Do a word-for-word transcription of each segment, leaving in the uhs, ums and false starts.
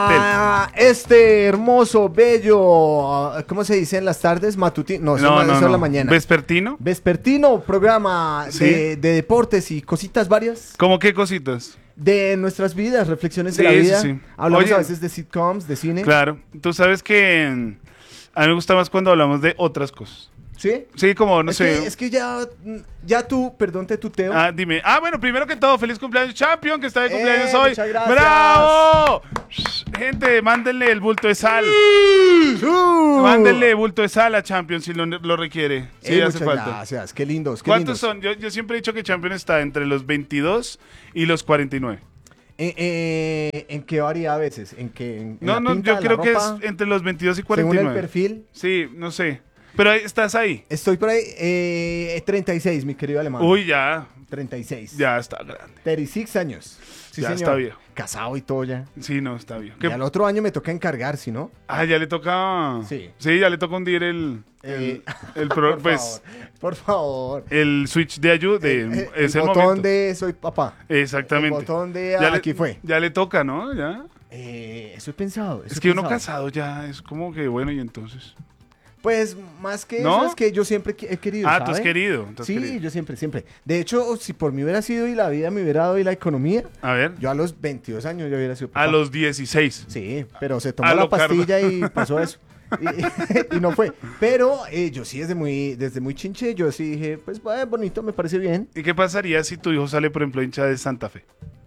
Ah, este hermoso, bello, ¿cómo se dice en las tardes? Matutino, no, No, eso no, es no. la mañana. ¿Vespertino? Vespertino, programa Sí. de, de deportes y cositas varias ¿Cómo qué cositas? de nuestras vidas, reflexiones Sí, de la sí, vida. sí. Hablamos Oye. a veces de sitcoms, de cine. Claro. Tú sabes que mm, a mí me gusta más cuando hablamos de otras cosas. ¿Sí? Sí, como, no es, sé. que, es que ya, ya tú, perdón, te tuteo. Ah, dime. Ah, bueno, primero que todo, feliz cumpleaños, Champion, que está de cumpleaños Eh, hoy. muchas gracias. ¡Bravo! Shh, gente, mándenle el bulto de sal. Uh. Mándenle bulto de sal a Champion si lo, lo requiere. Sí, Eh, hace muchas falta. gracias, qué lindos, qué ¿Cuántos lindos. son? Yo, yo siempre he dicho que Champion está entre los veintidós y los cuarenta y nueve. Eh, eh, ¿En qué varía a veces? ¿En qué? ¿En, en No, la no, pinta yo de la creo que ropa? es entre los veintidós y cuarenta y Según nueve. el perfil. Sí, no sé. Pero ahí, estás ahí. Estoy por ahí, eh, treinta y seis, mi querido alemán. Uy, ya. treinta y seis. Ya está grande. treinta y seis años. Sí, Ya señor. está viejo. Casado y todo ya. Sí, no, está bien. Y ¿Qué? al otro año me toca encargar, ¿sí no? Ah, ya le toca. Sí. Sí, ya le toca hundir el. Eh, El, el pro- por pues. favor, por favor. El switch de ayuda. De, El, el- es el el botón momento. de soy papá. Exactamente. El botón de Ya le- aquí fue. Ya le toca, ¿no? Ya. Eh, eso he pensado. eso Es he que uno pensado. casado ya es como que bueno, y entonces. Pues más que ¿No? eso es que yo siempre qui- he querido. Ah, tú ¿sabe? has querido. tú has Sí, querido. yo siempre, siempre. De hecho, si por mí hubiera sido y la vida me hubiera dado y la economía, A ver. yo a los veintidós años yo hubiera sido papá. A los dieciséis. Sí, pero se tomó A la lo Carlos. pastilla y pasó eso. Y, y no fue. Pero eh, yo sí desde muy, desde muy chinche, yo sí dije, pues va, bonito, me parece bien. ¿Y qué pasaría si tu hijo sale, por ejemplo, hincha de Santa Fe?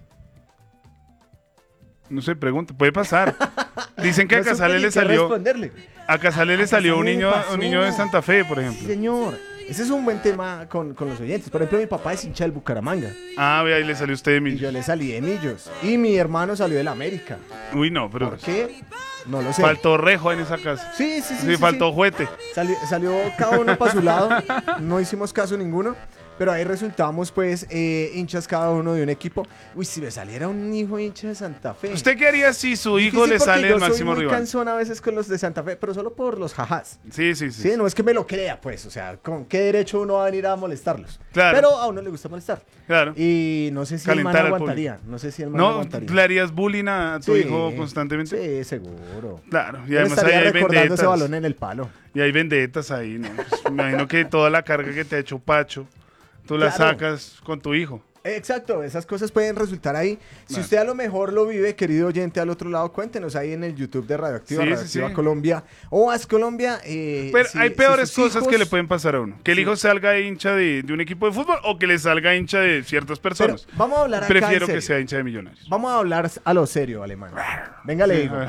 No sé, pregunta. Puede pasar. Dicen que No a supe Casale ni le qué salió. responderle. A Casale le A salió un Casale le niño, pasó. un niño de Santa Fe, por Sí, ejemplo. señor. Ese es un buen tema con, con los oyentes. Por ejemplo, mi papá es hincha del Bucaramanga. Ah, ve ahí le salió usted de Y mí. yo le salí de Millos. Y mi hermano salió del América. Uy, no, pero ¿Por qué? No lo sé. faltó rejo en esa casa. Sí, sí, sí. Sí, sí, faltó sí. juguete. Salió, salió cada uno para su lado, no hicimos caso ninguno, pero ahí resultamos pues eh, hinchas cada uno de un equipo. Uy, si me saliera un hijo hincha de Santa Fe. ¿Usted qué haría si su hijo Difícil le porque sale yo el máximo soy muy rival? cansón a veces con los de Santa Fe, pero solo por los jajás. Sí, sí, sí. Sí, no es que me lo crea, pues, o sea, ¿con qué derecho uno va a venir a molestarlos? Claro. Pero a uno le gusta molestar. Claro. Y no sé si Calentar el al man aguantaría, no sé si el man ¿No? aguantaría. ¿Le harías bullying a tu Sí, hijo constantemente? Sí, seguro. Claro. Y Él además ahí estaría hay recordando ese vendetas. balón en el palo. Y hay vendetas ahí, ¿no? Pues, me imagino que toda la carga que te ha hecho Pacho, tú la Claro. sacas con tu hijo. Exacto, esas cosas pueden resultar ahí. Si Claro. usted a lo mejor lo vive, querido oyente, al otro lado, cuéntenos ahí en el YouTube de Radioactiva, Sí, sí, Radioactiva sí. Colombia o As Colombia. eh, Pero si- hay si peores sus cosas hijos- que le pueden pasar a uno. Que el Sí. hijo salga hincha de, de un equipo de fútbol o que le salga hincha de ciertas Pero personas. vamos a hablar acá Prefiero en que serio. sea hincha de Millonarios. Vamos a hablar a lo serio, alemán. Venga, le Sí, digo.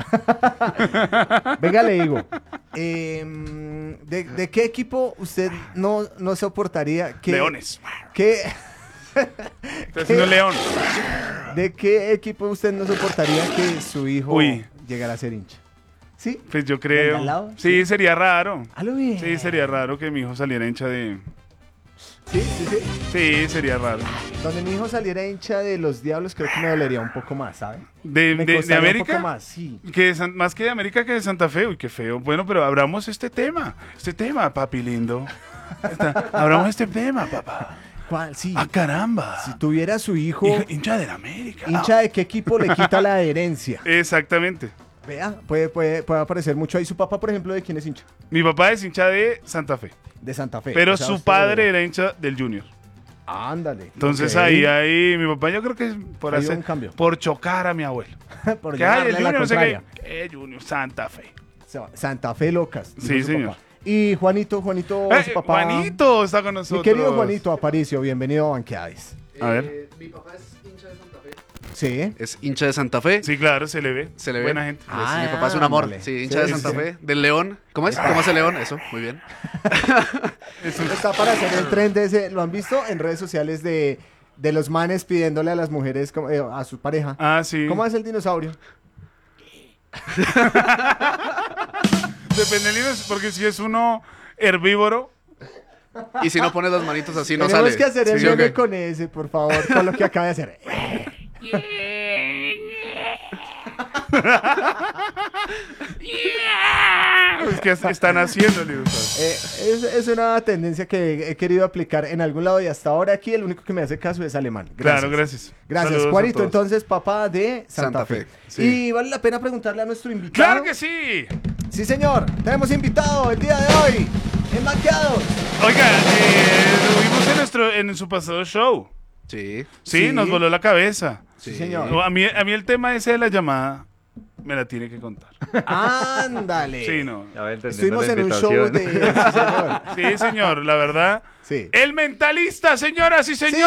a ver. Venga, le digo. Em, ¿de, de qué equipo usted no, no soportaría que... Leones. que- Está haciendo león. ¿De qué equipo usted no soportaría que su hijo Uy. llegara a ser hincha? ¿Sí? Pues yo ¿Venga creo. al lado? Sí, sería raro. A lo bien. Sí, sería raro que mi hijo saliera hincha de. Sí, sí, sí. Sí, sería raro. Donde mi hijo saliera hincha de los Diablos, creo que me dolería un poco más, ¿sabe? ¿De, Me de- de costaría un América? poco más, sí. Que de San- más que de América que de Santa Fe. Uy, qué feo. Bueno, pero abramos este tema. Este tema, papi lindo. Esta- abramos este tema, papá. ¿Cuál? Sí. ¡Ah, caramba! Si tuviera su hijo Hija- hincha de la América. hincha de qué equipo le quita la herencia. Exactamente. Vea, puede, puede, puede aparecer mucho ahí. Su papá, por ejemplo, ¿de quién es hincha? Mi papá es hincha de Santa Fe. De Santa Fe. Pero O sea, su usted- padre era hincha del Junior. Ándale. Entonces ok. ahí, ahí, mi papá yo creo que es por Ahí hubo hacer, un cambio. por chocar a mi abuelo. Por Que ay, llevarle el la Junior, no sé qué. contraria. Eh, Junior, Santa Fe. Sa- Santa Fe locas. dijo Sí, su señor. papá. Y Juanito, Juanito, Eh, su papá. Juanito está con Mi nosotros. querido Juanito Aparicio, bienvenido a Banqueades. A ver. Eh, mi papá es hincha de Santa Fe. Sí. Es hincha de Santa Fe. Sí, claro, se le ve. Se le ve. Buena gente. Pues, Ah, mi papá es un amor. ándale. Sí, hincha Sí, de sí, Santa sí. Fe. Del León. ¿Cómo es? ¿Cómo es el León? Eso, muy bien. Es un- Está para hacer el tren de ese. ¿Lo han visto en redes sociales de, de los manes pidiéndole a las mujeres, como, eh, a su pareja? Ah, sí. ¿Cómo es el dinosaurio? Depende del ino- porque si es uno herbívoro. Y si no pones las manitos así, no Tenemos sale. que hacer el Sí, meme ok. con ese, por favor, con lo que acaba de hacer. Es que es- están haciendo, Little Stars. Eh, es, es una tendencia que he querido aplicar en algún lado y hasta ahora aquí el único que me hace caso es alemán. Gracias. Claro, gracias. Gracias, Saludos a Juanito. todos. Entonces, papá de Santa, Santa Fe. Fe, sí. Y vale la pena preguntarle a nuestro invitado. ¡Claro que sí! Sí, señor. Tenemos invitado el día de hoy en Manqueados. Oiga, eh, lo vimos en, nuestro, en su pasado show. Sí. Sí, Sí. nos voló la cabeza. Sí, señor. No, a, mí, a mí el tema ese de la llamada me la tiene que contar. Ándale. Sí, no. Ya va entendiendo Estuvimos la en un show de... invitación. Sí, señor. Sí, señor, la verdad. Sí. El mentalista, señoras y señores.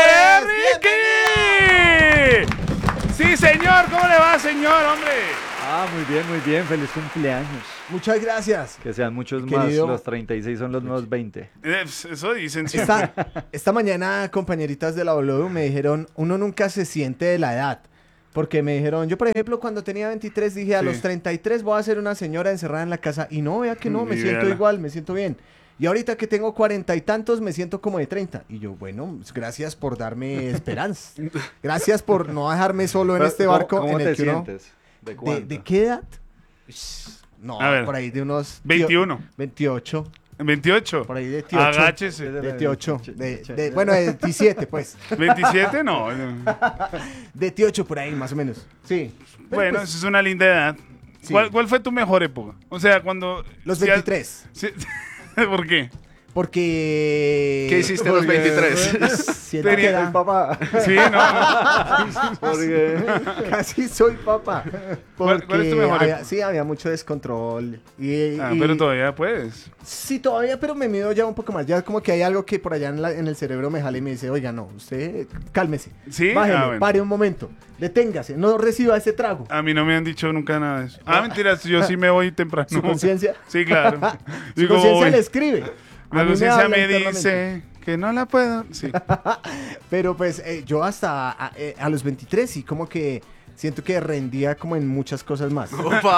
señores, ¡Ricky! Sí, señor, ¿cómo le va, señor, hombre? Ah, muy bien, muy bien. Feliz cumpleaños. Muchas gracias. Que sean muchos Querido- más. Los treinta y seis son los nuevos veinte. Eh, Eso dicen siempre. Esta, esta mañana, compañeritas de la W me dijeron, uno nunca se siente de la edad. Porque me dijeron, yo por ejemplo cuando tenía veintitrés dije, a Sí. los treinta y tres voy a ser una señora encerrada en la casa. Y no, vea que no, me Y siento véala. igual, me siento bien. Y ahorita que tengo cuarenta y tantos me siento como de treinta. Y yo, bueno, pues, gracias por darme esperanza. Gracias por no dejarme solo en este ¿Cómo- barco ¿Cómo, en el te que uno... sientes? ¿De ¿De, cuánto? de qué edad? No, A ver. por ahí de unos... veintiuno. veintiocho. veintiocho. Por ahí de dieciocho. Agáchese. veintiocho. De, de- bueno, de diecisiete, pues. veintisiete, no. De dieciocho por ahí, más o menos. Sí. Pero, Bueno, pues, esa es una linda edad. Sí. ¿Cuál, ¿Cuál fue tu mejor época? O sea, cuando... los si has- veintitrés. Sí. ¿Por qué? Porque... ¿Qué hiciste a los porque- veintitrés? Siento Tenía- que era- papá. Sí, no. Porque... Casi soy papá. ¿Cuál- Porque cuál es tu mejor había- época? sí, había mucho descontrol. Y, Ah, y- pero todavía puedes. Sí, todavía, pero me mido ya un poco más. Ya como que hay algo que por allá en, la- en el cerebro me jala y me dice, oiga, no, usted cálmese. ¿Sí? Bájele, Ah, bueno. pare un momento. Deténgase, no reciba ese trago. A mí no me han dicho nunca nada de eso. Ah, mentiras, yo sí me voy temprano. Su conciencia... Sí, claro. Su Digo, conciencia voy. le escribe. A La mí me conciencia habla me internamente. dice que no la puedo. Sí. Pero pues eh, yo hasta a, eh, a los veintitrés sí como que siento que rendía como en muchas cosas más.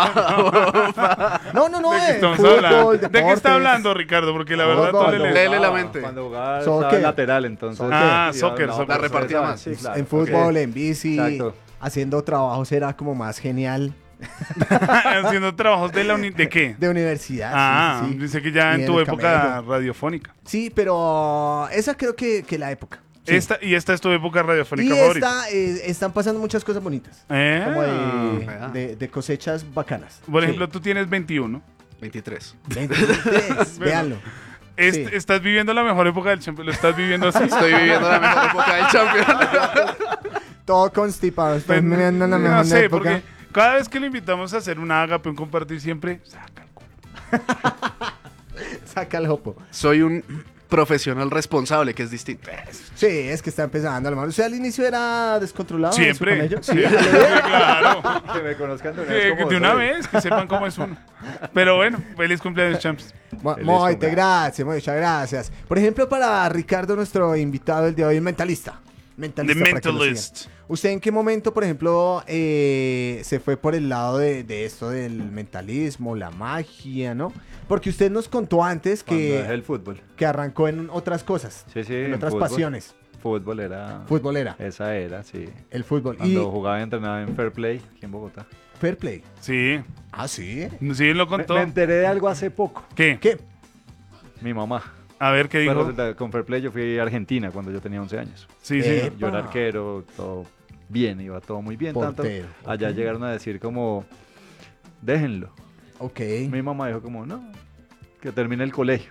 Opa. No, no, no, ¿De qué eh, estamos fútbol, hablando? ¿De qué deportes. está hablando, Ricardo? Porque la verdad Fútbol, todo le fútbol. leo. Léele la mente. Cuando jugaba Soccer. estaba lateral, entonces... Soccer. Ah, Sí, soccer, no, soccer. La repartía más. Sí, claro. En fútbol, Ok. en bici, Exacto. haciendo trabajos era como más genial. Haciendo trabajos de la uni- ¿De qué? De universidad. Ah, sí, sí, sí. dice que ya Y en tu el época camello. radiofónica. Sí, pero esa creo que, que la época. Sí. Esta, y esta es tu época Y radiofónica favorita. esta, eh, están pasando muchas cosas bonitas. Eh. Como de, Ah. de- de cosechas bacanas. Por Sí. ejemplo, tú tienes veintiuno. veintitrés. veintitrés, véanlo. Est- Sí. Estás viviendo la mejor época del champion. Lo estás viviendo así. Estoy viviendo la mejor época del champion. Todo constipado. Estoy Pues, viviendo la no mejor sé, época. porque cada vez que lo invitamos a hacer una agape, un compartir siempre, saca el culo. Saca el jopo. Soy un profesional responsable, que es distinto. Sí, es que está empezando a lo mejor. O sea, al inicio era descontrolado. en su Siempre. camello. Sí, claro. Que me conozcan de una Que, vez que como de una soy. vez, que sepan cómo es uno. Pero bueno, feliz cumpleaños, champs. Mo- Feliz Moite, cumpleaños. gracias, muchas gracias. Por ejemplo, para Ricardo, nuestro invitado el de hoy, el mentalista. The Mentalista. para que lo sigan. Mentalist. ¿Usted en qué momento, por ejemplo, eh, se fue por el lado de, de esto del mentalismo, la magia, ¿no? Porque usted nos contó antes Cuando dejé que, el fútbol. que arrancó en otras cosas, Sí, sí. en otras fútbol. pasiones. Fútbol era... Futbolera, Esa era, sí. el fútbol. Cuando Y jugaba y entrenaba en Fair Play, aquí en Bogotá. fair play. Sí, Ah, sí. sí, lo Me, contó. me enteré de algo hace poco. ¿Qué? ¿Qué? Mi mamá. A ver, ¿qué Pues dijo? resulta, con Fair Play yo fui a Argentina cuando yo tenía once años. Sí, sí. Eh. Yo era Epa. arquero, todo bien, iba todo muy bien. Tanto, Portero. allá Ok. llegaron a decir como, déjenlo. Ok. Mi mamá dijo como, no, que termine el colegio.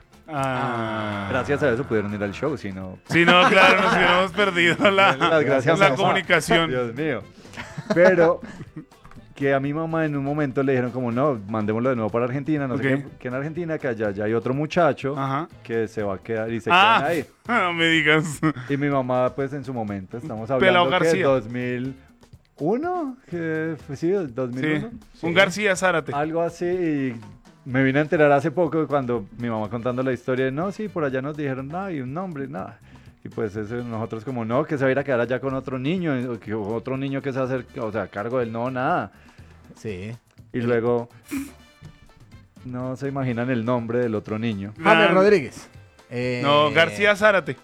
Ah. Gracias a eso pudieron ir al show, si no... Sí, no, claro, nos hubiéramos perdido la, Las gracias la a mamá. comunicación. Dios mío. Pero que a mi mamá en un momento le dijeron como, no, mandémoslo de nuevo para Argentina, no Ok. sé qué, que en Argentina, que allá ya hay otro muchacho Ajá. que se va a quedar y se Ah, quedan ahí. no me digas. Y mi mamá, pues en su momento, estamos Pelao hablando que García. dos mil uno, que fue, sí, dos mil uno. Sí. Sí. Un García Zárate. Algo así, y me vine a enterar hace poco cuando mi mamá contando la historia, de, no, sí, por allá nos dijeron, nada, y un nombre, nada. Y pues eso, nosotros como, no, que se va a ir a quedar allá con otro niño, o que otro niño que se va a hacer, o sea, a cargo del no, nada. Sí. Y luego, no se imaginan el nombre del otro niño. James Ah, Rodríguez. Eh, No, García Zárate.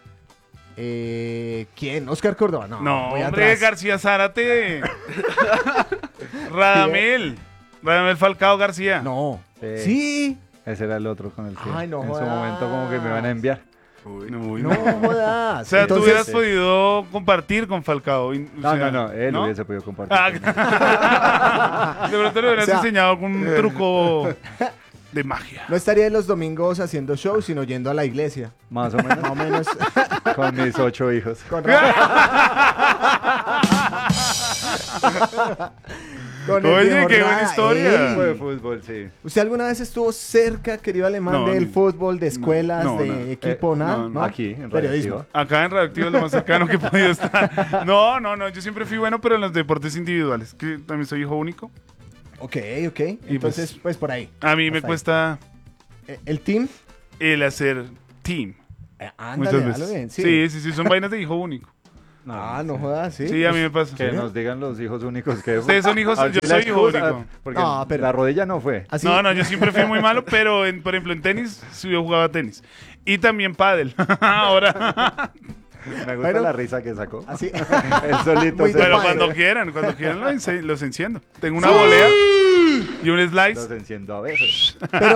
Eh, ¿Quién? ¿Oscar Córdoba? No, No, voy hombre, atrás. García Zárate. Radamel. Radamel Falcao García. No. Sí. Sí. Ese era el otro con el que Ay, no en su jodas. momento como que me iban a enviar. Uy. Uy, No no. jodas. O sea, tú Entonces, hubieras podido compartir con Falcao. y- o No, sea, no, no, él ¿no? hubiese podido compartir. Ah, conmigo. de pronto le hubieras O sea- enseñado algún truco de magia. no estaría los domingos haciendo shows, sino yendo a la iglesia. Más o menos. Más o menos. Con mis ocho hijos. Con razón. Con el Oye, viejo qué buena Ra- historia. Ey. Fue fútbol, sí. ¿Usted alguna vez estuvo cerca, querido alemán, No, del ni- fútbol, de escuelas, no, de no. equipo, Eh, nada? no, no. Aquí, en Periodismo. Radioactiva. Acá en Radioactivo es lo más cercano que he podido estar. No, no, no. Yo siempre fui bueno, pero en los deportes individuales. Que también soy hijo único. Ok, ok. Entonces, pues, por ahí. A mí me Hasta ahí. cuesta Eh, ¿El team? el hacer team. Eh, Muchas ándale, veces. dale bien, sí. Sí, sí, sí. Son vainas de hijo único. Ah, no jodas, sí. Sí, a mí me pasa. Que nos digan los hijos únicos que... Ustedes son hijos, A ver yo si la soy hijo excusa, único. Porque No, pero- la rodilla no fue. Así- No, no, yo siempre fui muy malo, pero en, por ejemplo en tenis, sí yo jugaba tenis. Y también pádel. Ahora. Me gusta Bueno. la risa que sacó. Así. Él solito Muy se... de Pero padre. cuando quieran, cuando quieran los, ense- los enciendo. Tengo una volea y un slice. Los enciendo a veces. Pero,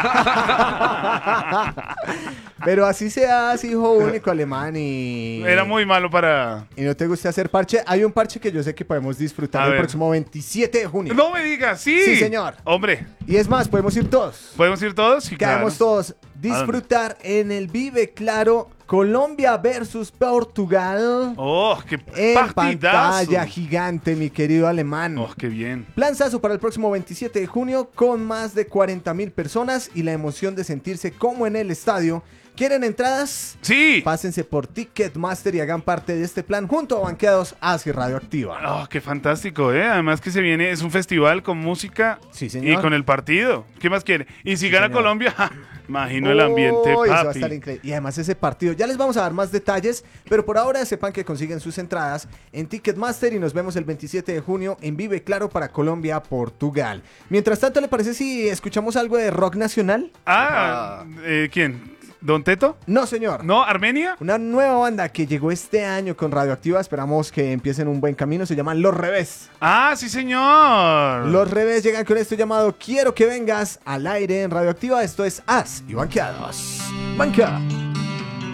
pero así seas hijo único alemán y... Era muy malo para... Y no te gusta hacer parche. Hay un parche que yo sé que podemos disfrutar A el ver. próximo veintisiete de junio. No me digas, sí. Sí, señor. Hombre, Y es más, podemos ir todos. ¿podemos ir todos? Sí, Caemos claro. todos. Disfrutar en el Vive Claro Colombia versus Portugal. Oh, qué En partidazo. pantalla gigante, mi querido alemán. Oh, qué bien. Planzazo para el próximo veintisiete de junio con más de cuarenta mil personas y la emoción de sentirse como en el estadio. ¿Quieren entradas? Sí. Pásense por Ticketmaster y hagan parte de este plan junto a Banqueados hacia Radioactiva. Oh, qué fantástico, ¿eh? Además que se viene, es un festival con música Sí, señor. y con el partido. ¿Qué más quiere? Y si gana señor. Colombia, ja, imagino el ambiente, Uy, eso va a papi. estar increíble. Y además ese partido, ya les vamos a dar más detalles, pero por ahora sepan que consiguen sus entradas en Ticketmaster y nos vemos el veintisiete de junio en Vive Claro para Colombia, Portugal. Mientras tanto, ¿le parece si escuchamos algo de rock nacional? Ah, eh, ¿quién? ¿Don Teto? No, señor. ¿No? ¿Armenia? Una nueva banda que llegó este año con Radioactiva, esperamos que empiecen un buen camino, se llaman Los Revés. Ah, sí, señor. Los Revés llegan con esto llamado Quiero que vengas al aire en Radioactiva, esto es As y Banqueados. Banca.